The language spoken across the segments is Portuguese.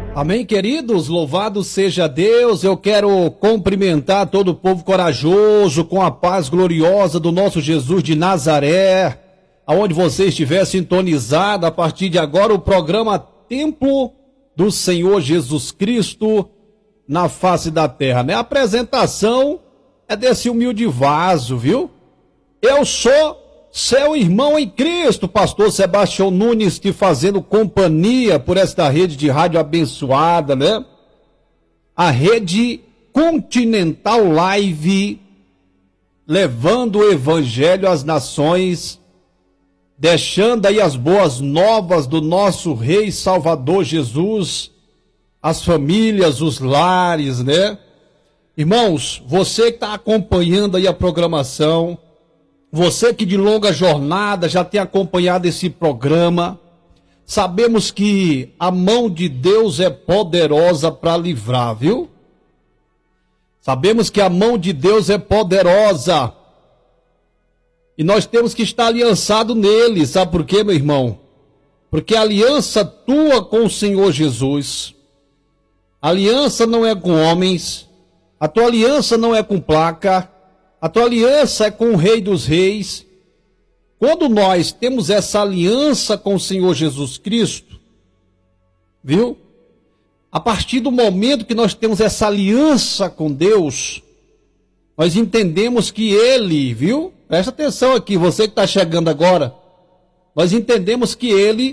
Amém, queridos? Louvado seja Deus. Eu quero cumprimentar todo o povo corajoso com a paz gloriosa do nosso Jesus de Nazaré, aonde você estiver sintonizado. A partir de agora, o programa Templo do Senhor Jesus Cristo na face da terra, né? A apresentação é desse humilde vaso, viu? Eu sou seu irmão em Cristo, pastor Sebastião Nunes, te fazendo companhia por esta rede de rádio abençoada, né? A rede Continental Live, levando o evangelho às nações, deixando aí as boas novas do nosso Rei Salvador Jesus, as famílias, os lares, né? Irmãos, você que está acompanhando aí a programação, você que de longa jornada já tem acompanhado esse programa, sabemos que a mão de Deus é poderosa para livrar, viu? Sabemos que a mão de Deus é poderosa. E nós temos que estar aliançado nele, sabe por quê, meu irmão? Porque a aliança tua com o Senhor Jesus, a aliança não é com homens, a tua aliança não é com placa, a tua aliança é com o Rei dos Reis. Quando nós temos essa aliança com o Senhor Jesus Cristo, viu? A partir do momento que nós temos essa aliança com Deus, nós entendemos que Ele, viu? Presta atenção aqui, você que está chegando agora. Nós entendemos que Ele,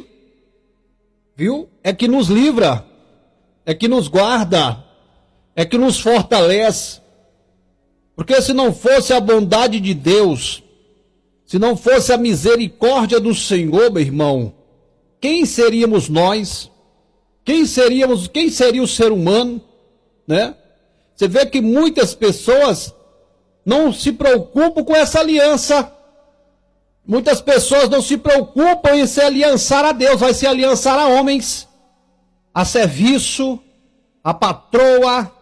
viu? É que nos livra, é que nos guarda, é que nos fortalece. Porque se não fosse a bondade de Deus, se não fosse a misericórdia do Senhor, meu irmão, quem seríamos nós? Quem seria o ser humano, né? Você vê que muitas pessoas não se preocupam com essa aliança. Muitas pessoas não se preocupam em se aliançar a Deus, vai se aliançar a homens, a serviço, a patroa,